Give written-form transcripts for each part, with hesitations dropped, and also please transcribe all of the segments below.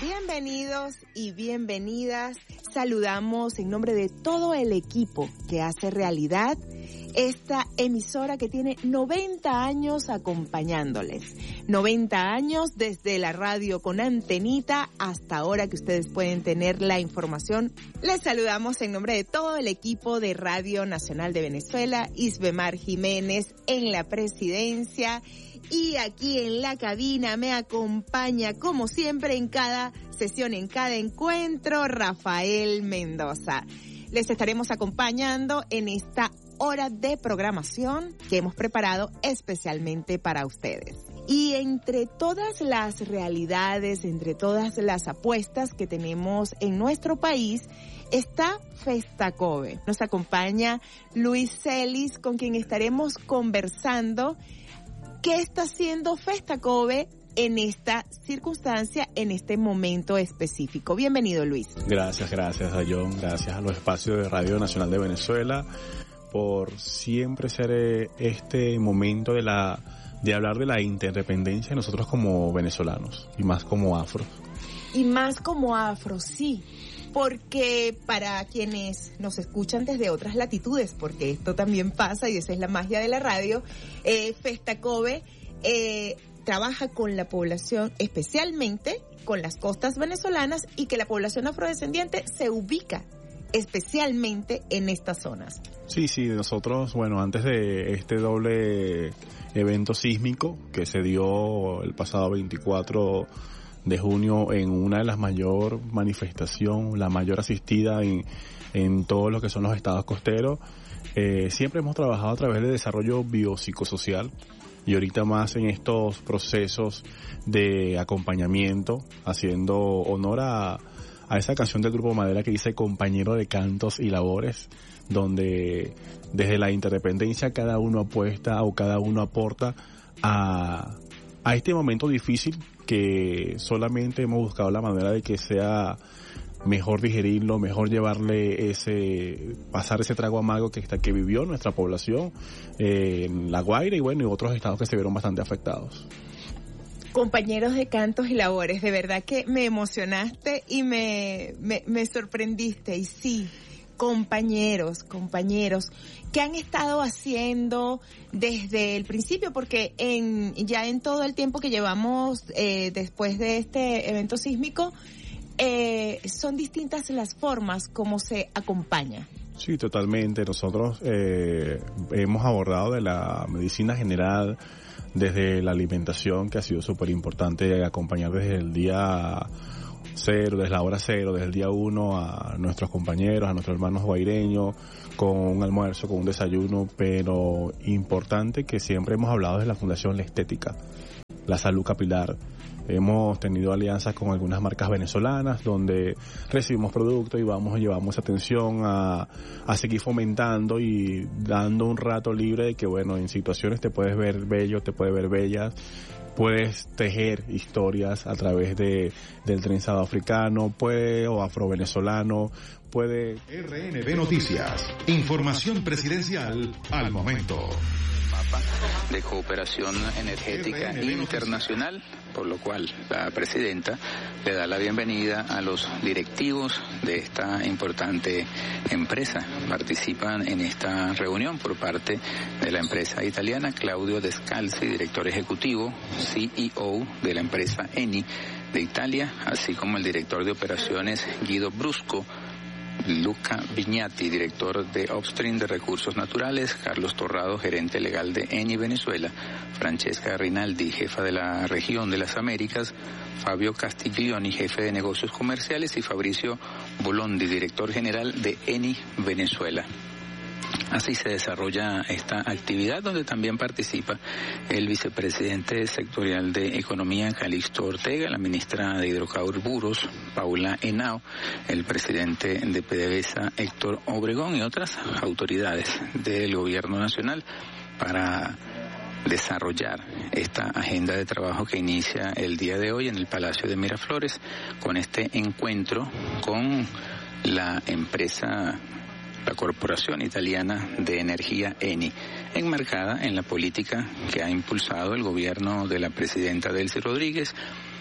Bienvenidos y bienvenidas. Saludamos en nombre de todo el equipo que hace realidad esta emisora que tiene 90 años acompañándoles. 90 años desde la radio con antenita hasta ahora que ustedes pueden tener la información. Les saludamos en nombre de todo el equipo de Radio Nacional de Venezuela, Isbemar Jiménez en la presidencia. Y aquí en la cabina me acompaña, como siempre, en cada sesión, en cada encuentro, Rafael Mendoza. Les estaremos acompañando en esta hora de programación que hemos preparado especialmente para ustedes. Y entre todas las realidades, entre todas las apuestas que tenemos en nuestro país, está Festacobe. Nos acompaña Luis Celis, con quien estaremos conversando ¿qué está haciendo Festacobe en esta circunstancia, en este momento específico? Bienvenido, Luis. Gracias a John, gracias a los espacios de Radio Nacional de Venezuela por siempre ser este momento de hablar de la interdependencia de nosotros como venezolanos y más como afros. Y más como afros, sí. Porque para quienes nos escuchan desde otras latitudes, porque esto también pasa y esa es la magia de la radio, Festacobe trabaja con la población, especialmente con las costas venezolanas, y que la población afrodescendiente se ubica especialmente en estas zonas. Sí, nosotros, antes de este doble evento sísmico que se dio el pasado 24 de junio en una de las mayor manifestación, la mayor asistida en todos lo que son los estados costeros, siempre hemos trabajado a través del desarrollo biopsicosocial y ahorita más en estos procesos de acompañamiento, haciendo honor a esa canción del Grupo Madera que dice compañero de cantos y labores, donde desde la interdependencia cada uno apuesta o cada uno aporta a este momento difícil que solamente hemos buscado la manera de que sea mejor digerirlo, mejor llevarle pasar ese trago amargo que vivió nuestra población en La Guaira y otros estados que se vieron bastante afectados. Compañeros de cantos y labores, de verdad que me emocionaste y me sorprendiste. Y sí, compañeros, ¿qué han estado haciendo desde el principio? Porque ya en todo el tiempo que llevamos después de este evento sísmico, son distintas las formas como se acompaña. Sí, totalmente. Nosotros hemos abordado de la medicina general, desde la alimentación, que ha sido súper importante acompañar desde el día cero, desde la hora cero, desde el día 1 a nuestros compañeros, a nuestros hermanos guaireños, con un almuerzo, con un desayuno, pero importante que siempre hemos hablado de la Fundación La Estética, la salud capilar. Hemos tenido alianzas con algunas marcas venezolanas donde recibimos productos y llevamos atención a seguir fomentando y dando un rato libre de que en situaciones te puedes ver bello, te puedes ver bellas, puedes tejer historias a través del trenzado africano, o afrovenezolano, puede... RNB Noticias, información presidencial al momento. De cooperación energética internacional, por lo cual la presidenta le da la bienvenida a los directivos de esta importante empresa. Participan en esta reunión por parte de la empresa italiana Claudio Descalzi, director ejecutivo, CEO de la empresa Eni de Italia, así como el director de operaciones Guido Brusco, Luca Vignati, director de Upstream de Recursos Naturales, Carlos Torrado, gerente legal de Eni Venezuela, Francesca Rinaldi, jefa de la región de las Américas, Fabio Castiglioni, jefe de negocios comerciales, y Fabricio Bolondi, director general de Eni Venezuela. Así se desarrolla esta actividad, donde también participa el vicepresidente sectorial de Economía, Calixto Ortega, la ministra de Hidrocarburos, Paula Henao, el presidente de PDVSA, Héctor Obregón, y otras autoridades del gobierno nacional para desarrollar esta agenda de trabajo que inicia el día de hoy en el Palacio de Miraflores con este encuentro con la empresa, la Corporación Italiana de Energía Eni, enmarcada en la política que ha impulsado el gobierno de la presidenta Delcy Rodríguez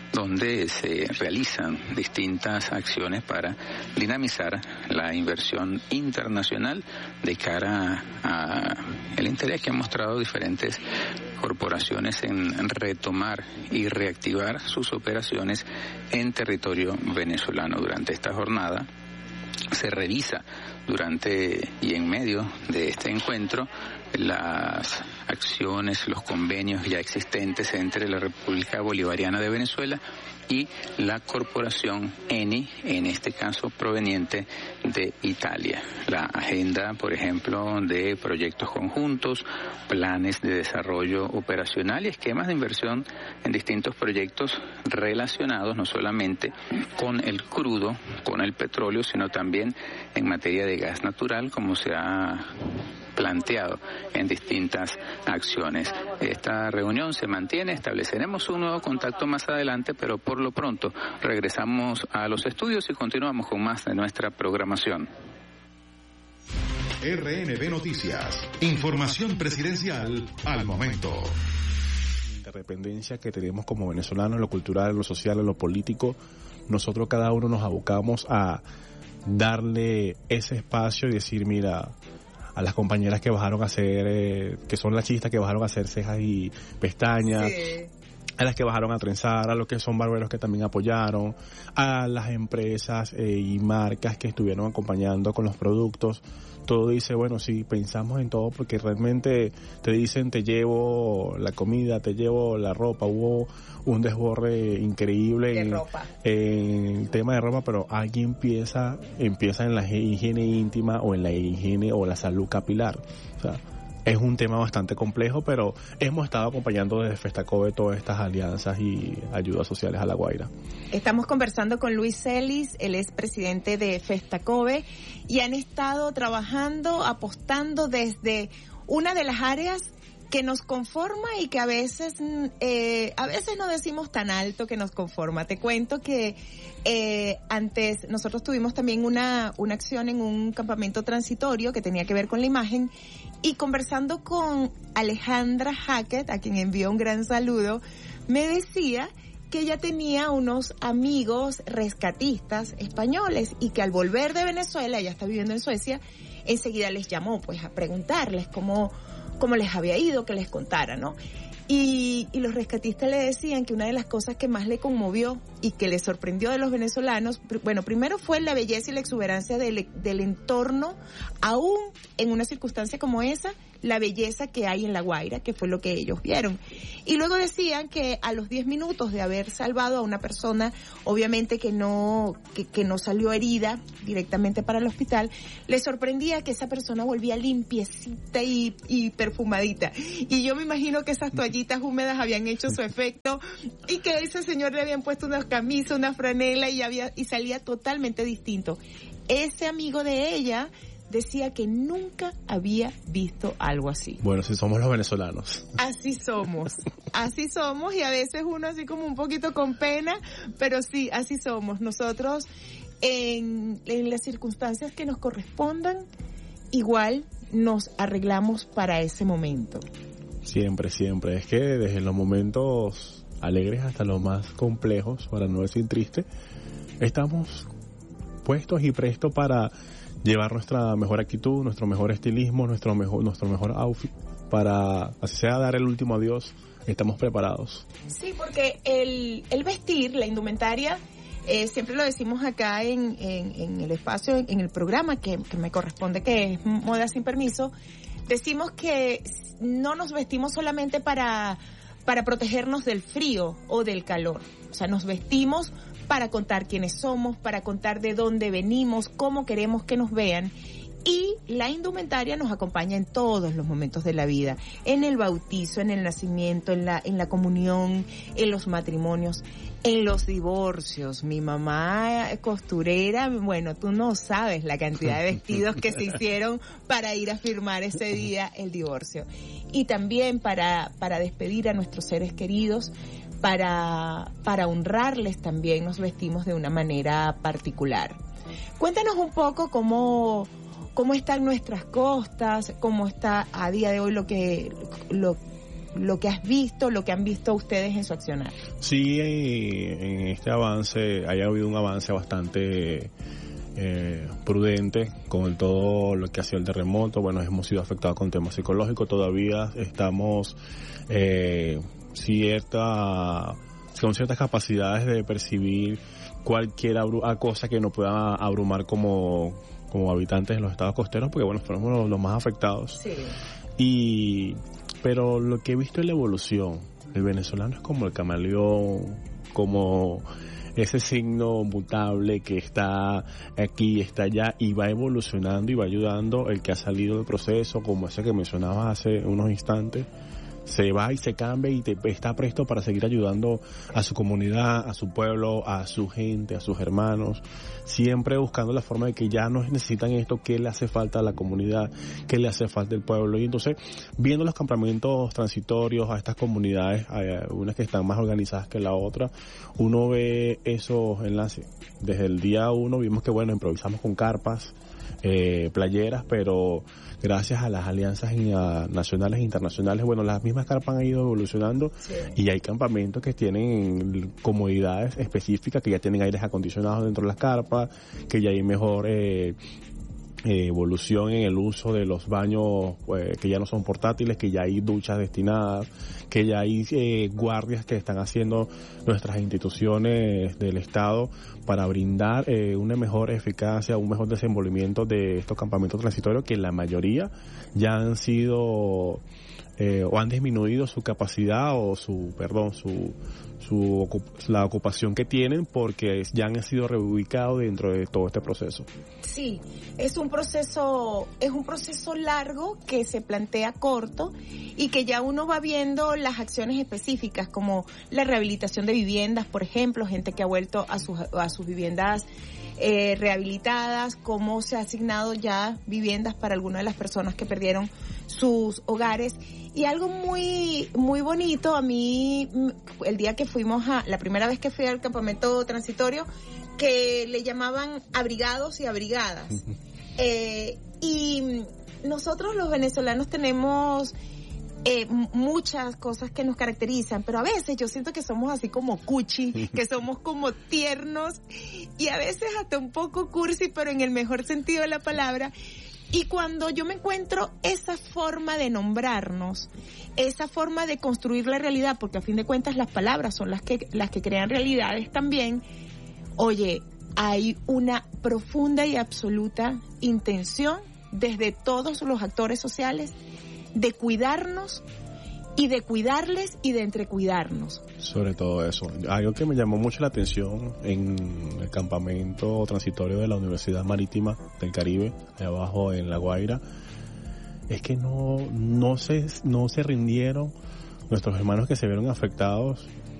donde se realizan distintas acciones para dinamizar la inversión internacional de cara a el interés que han mostrado diferentes corporaciones en retomar y reactivar sus operaciones en territorio venezolano. Durante esta jornada se revisa durante y en medio de este encuentro las acciones, los convenios ya existentes entre la República Bolivariana de Venezuela y la corporación Eni, en este caso proveniente de Italia. La agenda, por ejemplo, de proyectos conjuntos, planes de desarrollo operacional y esquemas de inversión en distintos proyectos relacionados no solamente con el crudo, con el petróleo, sino también en materia de gas natural, como se ha planteado en distintas acciones. Esta reunión se mantiene, estableceremos un nuevo contacto más adelante, pero por lo pronto regresamos a los estudios y continuamos con más de nuestra programación. RNB Noticias, información presidencial al momento. Interdependencia que tenemos como venezolanos en lo cultural, en lo social, en lo político, nosotros cada uno nos abocamos a darle ese espacio y decir, mira, a las compañeras que bajaron a hacer, que son las chistas que bajaron a hacer cejas y pestañas, sí, a las que bajaron a trenzar, a los que son barberos que también apoyaron, a las empresas y marcas que estuvieron acompañando con los productos. Todo dice, bueno, sí, pensamos en todo porque realmente te dicen, te llevo la comida, te llevo la ropa. Hubo un desborde increíble en el tema de ropa, pero alguien empieza en la higiene íntima o en la higiene o la salud capilar. O sea, es un tema bastante complejo, pero hemos estado acompañando desde Festacobe todas estas alianzas y ayudas sociales a La Guaira. Estamos conversando con Luis Celis, él es presidente de Festacobe, y han estado trabajando, apostando desde una de las áreas que nos conforma y que a veces no decimos tan alto que nos conforma. Te cuento que antes nosotros tuvimos también una acción en un campamento transitorio que tenía que ver con la imagen, y conversando con Alejandra Hackett, a quien envío un gran saludo, me decía que ella tenía unos amigos rescatistas españoles y que al volver de Venezuela, ella está viviendo en Suecia, enseguida les llamó pues a preguntarles cómo les había ido, que les contara, ¿no? Y los rescatistas le decían que una de las cosas que más le conmovió y que le sorprendió de los venezolanos, bueno, primero fue la belleza y la exuberancia del entorno, aún en una circunstancia como esa, la belleza que hay en La Guaira, que fue lo que ellos vieron. Y luego decían que a los 10 minutos de haber salvado a una persona, obviamente que no salió herida directamente para el hospital, les sorprendía que esa persona volvía limpiecita y perfumadita. Y yo me imagino que esas toallitas húmedas habían hecho su efecto y que a ese señor le habían puesto una camisa, una franela y salía totalmente distinto. Ese amigo de ella decía que nunca había visto algo así. Bueno, si somos los venezolanos. Así somos y a veces uno así como un poquito con pena, pero sí, así somos. Nosotros en las circunstancias que nos correspondan, igual nos arreglamos para ese momento. Siempre. Es que desde los momentos alegres hasta los más complejos, para no decir triste, estamos puestos y prestos para llevar nuestra mejor actitud, nuestro mejor estilismo, nuestro mejor outfit, para, así sea, dar el último adiós. Estamos preparados. Sí, porque el vestir, la indumentaria, siempre lo decimos acá en el espacio, en el programa que me corresponde, que es Moda Sin Permiso, decimos que no nos vestimos solamente para protegernos del frío o del calor. O sea, nos vestimos para contar quiénes somos, para contar de dónde venimos, cómo queremos que nos vean. Y la indumentaria nos acompaña en todos los momentos de la vida, en el bautizo, en el nacimiento, en la comunión, en los matrimonios, en los divorcios. Mi mamá costurera, bueno, tú no sabes la cantidad de vestidos que se hicieron para ir a firmar ese día el divorcio. Y también para despedir a nuestros seres queridos, para honrarles también nos vestimos de una manera particular. Cuéntanos un poco cómo están nuestras costas, cómo está a día de hoy lo que has visto, lo que han visto ustedes en su accionar. Sí, en este avance, haya habido un avance bastante prudente con todo lo que ha sido el terremoto. Bueno, hemos sido afectados con temas psicológicos, todavía estamos con ciertas capacidades de percibir cualquier cosa que nos pueda abrumar como habitantes de los estados costeros, porque bueno, fuimos los más afectados. Sí. Pero lo que he visto es la evolución. El venezolano es como el camaleón, como ese signo mutable que está aquí, está allá, y va evolucionando y va ayudando. El que ha salido del proceso, como ese que mencionabas hace unos instantes, se va y se cambia y está presto para seguir ayudando a su comunidad, a su pueblo, a su gente, a sus hermanos, siempre buscando la forma de que ya no necesitan esto, qué le hace falta a la comunidad, qué le hace falta al pueblo. Y entonces, viendo los campamentos transitorios a estas comunidades, unas que están más organizadas que la otra, uno ve esos enlaces. Desde el día 1 vimos que bueno, improvisamos con carpas, playeras, pero gracias a las alianzas nacionales e internacionales, bueno, las mismas carpas han ido evolucionando. Sí. Y hay campamentos que tienen comodidades específicas, que ya tienen aires acondicionados dentro de las carpas, que ya hay mejor evolución en el uso de los baños, que ya no son portátiles, que ya hay duchas destinadas, que ya hay guardias que están haciendo nuestras instituciones del Estado para brindar una mejor eficacia, un mejor desenvolvimiento de estos campamentos transitorios, que la mayoría ya han sido o han disminuido su capacidad o la ocupación que tienen, porque ya han sido reubicados dentro de todo este proceso. Sí, es un proceso largo que se plantea corto y que ya uno va viendo las acciones específicas, como la rehabilitación de viviendas, por ejemplo, gente que ha vuelto a sus viviendas rehabilitadas, cómo se ha asignado ya viviendas para algunas de las personas que perdieron sus hogares. Y algo muy muy bonito, a mí, el día que la primera vez que fui al campamento transitorio, que le llamaban abrigados y abrigadas. Y nosotros los venezolanos tenemos muchas cosas que nos caracterizan, pero a veces yo siento que somos así como cuchi, que somos como tiernos y a veces hasta un poco cursi, pero en el mejor sentido de la palabra. Y cuando yo me encuentro esa forma de nombrarnos, esa forma de construir la realidad, porque a fin de cuentas las palabras son las que crean realidades también, oye, hay una profunda y absoluta intención desde todos los actores sociales de cuidarnos y de cuidarles y de entrecuidarnos. Sobre todo eso. Algo que me llamó mucho la atención en el campamento transitorio de la Universidad Marítima del Caribe, de abajo en La Guaira, es que no se rindieron nuestros hermanos que se vieron afectados